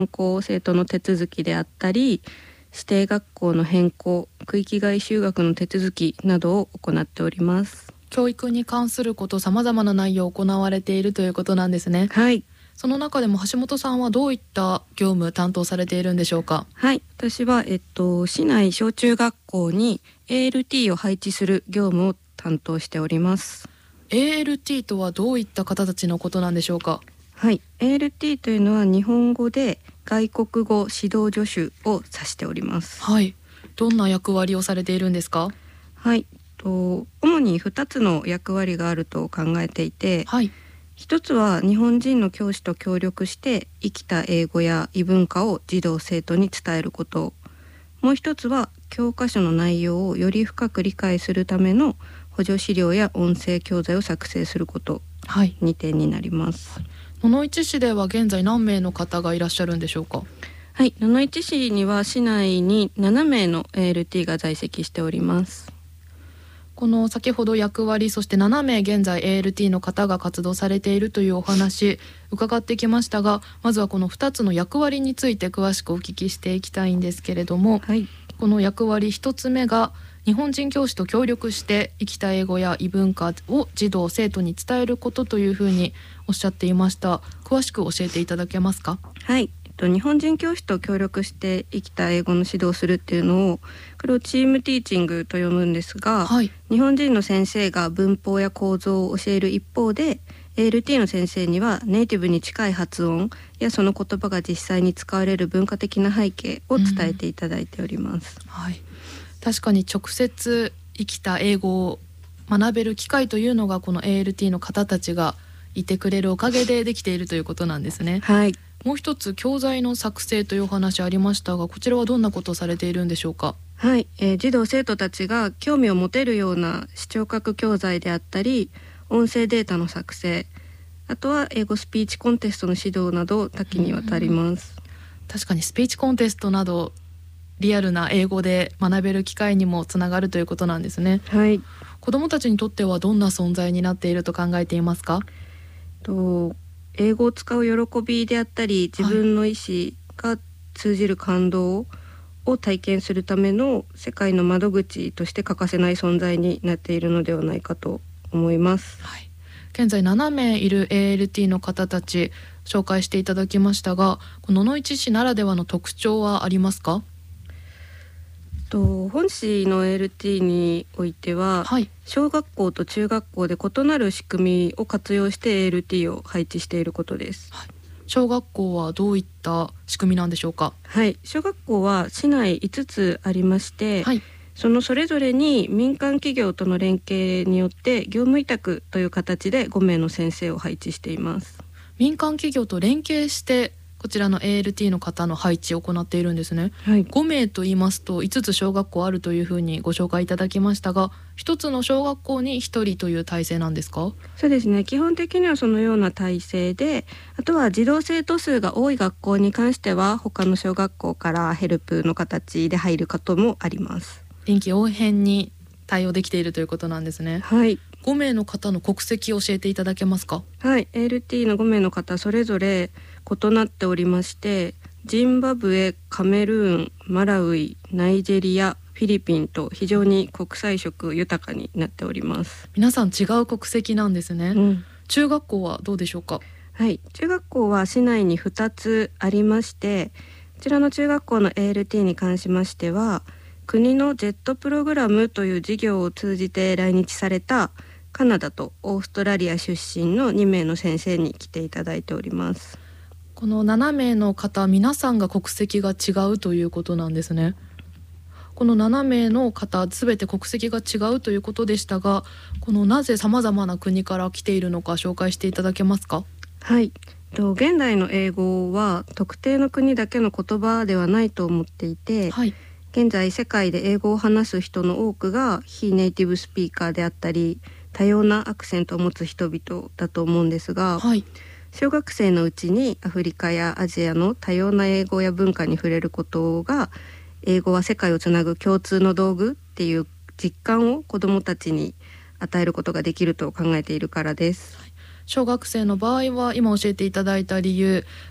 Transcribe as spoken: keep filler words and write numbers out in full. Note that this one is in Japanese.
校生徒の手続きであったり、指定学校の変更、区域外就学の手続きなどを行っております。 教育に関すること、さまざまな内容を行われているということなんですね。 はい。 その中でも橋本さんはどういった業務担当されているんでしょうか？ はい、私は、えっと、市内小中学校に エーエルティー を配置する業務を担当しております。 エーエルティー とはどういった方たちのことなんでしょうか？ はい、エーエルティー というのは日本語で外国語指導助手を指しております。 はい、どんな役割をされているんですか？ はい、と主にふたつの役割があると考えていて、 はい、 一つは日本人の教師と協力して生きた英語や異文化を児童生徒に伝えること、もう一つは教科書の内容をより深く理解するための補助資料や音声教材を作成すること、 はい、 にてんになります。 野々市市では現在何名の方がいらっしゃるんでしょうか？ はい、野々市市には市内にななめいの エーエルティー が在籍しております。 この先ほど役割、そしてななめい現在 エーエルティー の方が活動されているというお話伺ってきましたが、まずはこのふたつの役割について詳しくお聞きしていきたいんですけれども、 はい、 この役割ひとつめが日本人教師と協力して生きた英語や異文化を児童生徒に伝えることというふうにおっしゃっていました。詳しく教えていただけますか？ はい、えっと、日本人教師と協力して生きた英語の指導をするっていうのを、これをチームティーチングと呼ぶんですが、 はい、 日本人の先生が文法や構造を教える一方で エーエルティー の先生にはネイティブに近い発音やその言葉が実際に使われる文化的な背景を伝えていただいております。 はい、確かに直接生きた英語を学べる機会というのがこの エーエルティー の方たちがいてくれるおかげでできているということなんですね。 はい、 もう一つ教材の作成というお話ありましたが、こちらはどんなことをされているんでしょうか？ はい、えー、児童生徒たちが興味を持てるような視聴覚教材であったり音声データの作成、あとは英語スピーチコンテストの指導など多岐にわたります。 確かにスピーチコンテストなどリアルな英語で学べる機会にもつながるということなんですね。 はい、 子どもたちにとってはどんな存在になっていると考えていますか？ と英語を使う喜びであったり自分の意思が通じる感動を体験するための世界の窓口として欠かせない存在になっているのではないかと思います。 はい、現在ななめいいる エーエルティー の方たち紹介していただきましたが、この野々市市ならではの特徴はありますか？ と本市の エーエルティー においては、 はい、 小学校と中学校で異なる仕組みを活用して エーエルティー を配置していることです。 はい、小学校はどういった仕組みなんでしょうか？ はい、小学校は市内いつつありまして、 はい、 そのそれぞれに民間企業との連携によって業務委託という形でごめいの先生を配置しています。 民間企業と連携してこちらの エーエルティー の方の配置を行っているんですね。 はい、 ごめいと言いますといつつ小学校あるというふうにご紹介いただきましたが、ひとつの小学校にひとりという体制なんですか？ そうですね、基本的にはそのような体制で、あとは児童生徒数が多い学校に関しては他の小学校からヘルプの形で入ることもあります。 臨機応変に対応できているということなんですね。 はい、 ごめいの方の国籍を教えていただけますか？ はい、エーエルティー のごめいの方それぞれ異なっておりまして、ジンバブエ、カメルーン、マラウイ、ナイジェリア、フィリピンと非常に国際色豊かになっております。 皆さん違う国籍なんですね。 うん、 中学校はどうでしょうか？ はい、中学校は市内にふたつありまして、こちらの中学校の エーエルティー に関しましては国のジェットプログラムという事業を通じて来日されたカナダとオーストラリア出身のにめいの先生に来ていただいております。 このななめいの方皆さんが国籍が違うということなんですね。このななめいの方すべて国籍が違うということでしたが、このなぜさまざまな国から来ているのか紹介していただけますか？ はい、と現代の英語は特定の国だけの言葉ではないと思っていて、 はい、 現在世界で英語を話す人の多くが非ネイティブスピーカーであったり多様なアクセントを持つ人々だと思うんですが、 はい、 小学生のうちにアフリカやアジアの多様な英語や文化に触れることが英語は世界をつなぐ共通の道具っていう実感を子どもたちに与えることができると考えているからです。 小学生の場合は今教えていただいた理由、